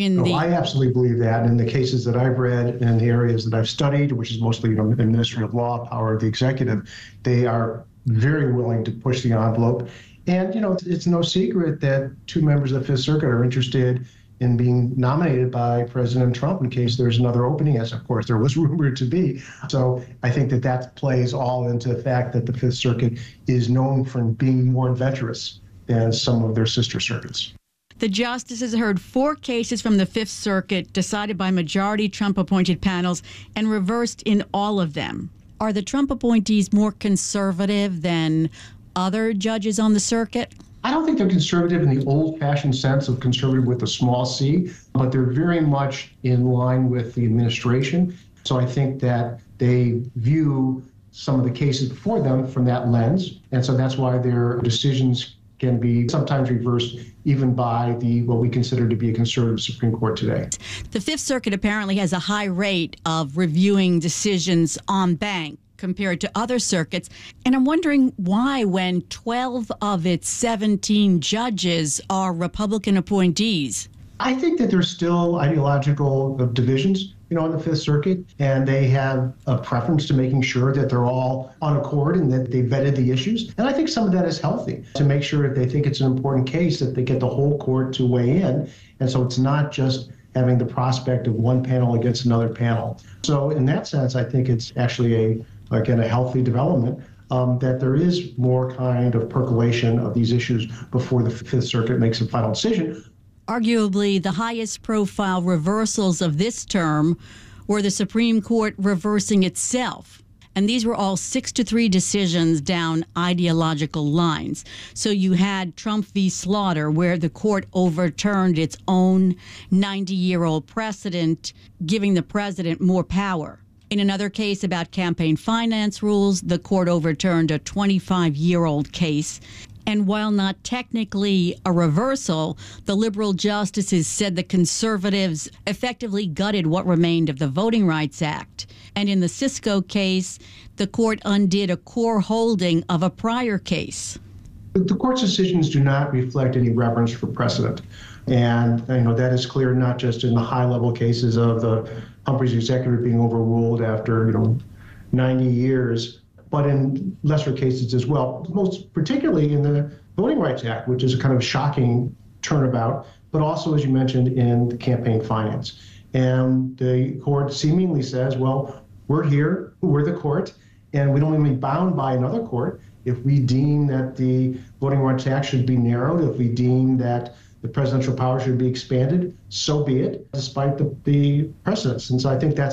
S21: I absolutely believe that. In the cases that I've read and the areas that I've studied, which is mostly administrative law, power of the executive, they are very willing to push the envelope. And, you know, it's no secret that 2 members of the Fifth Circuit are interested in being nominated by President Trump in case there's another opening, as of course there was rumored to be. So I think that plays all into the fact that the Fifth Circuit is known for being more adventurous than some of their sister circuits.
S20: The justices heard 4 cases from the Fifth Circuit decided by majority Trump-appointed panels and reversed in all of them. Are the Trump appointees more conservative than other judges on the circuit?
S21: I don't think they're conservative in the old-fashioned sense of conservative with a small c, but they're very much in line with the administration. So I think that they view some of the cases before them from that lens, and so that's why their decisions can be sometimes reversed even by what we consider to be a conservative Supreme Court today.
S20: The Fifth Circuit apparently has a high rate of reviewing decisions en banc compared to other circuits. And I'm wondering why, when 12 of its 17 judges are Republican appointees.
S21: I think that there's still ideological divisions, in the Fifth Circuit, and they have a preference to making sure that they're all on accord and that they vetted the issues. And I think some of that is healthy, to make sure if they think it's an important case that they get the whole court to weigh in. And so it's not just having the prospect of one panel against another panel. So in that sense, I think it's actually a healthy development. that there is more kind of percolation of these issues before the Fifth Circuit makes a final decision.
S20: Arguably, the highest profile reversals of this term were the Supreme Court reversing itself. And these were all 6-3 decisions down ideological lines. So you had Trump v. Slaughter, where the court overturned its own 90-year-old precedent, giving the president more power. In another case about campaign finance rules, the court overturned a 25-year-old case. And while not technically a reversal, the liberal justices said the conservatives effectively gutted what remained of the Voting Rights Act. And in the Cisco case, the court undid a core holding of a prior case.
S21: The court's decisions do not reflect any reverence for precedent. And that is clear not just in the high-level cases of the Humphreys executive being overruled after 90 years, but in lesser cases as well, most particularly in the Voting Rights Act, which is a kind of shocking turnabout, but also, as you mentioned, in the campaign finance. And the court seemingly says, well, we're here, we're the court, and we don't want to be bound by another court. If we deem that the Voting Rights Act should be narrowed, if we deem that the presidential power should be expanded, so be it, despite the precedents. And so I think that's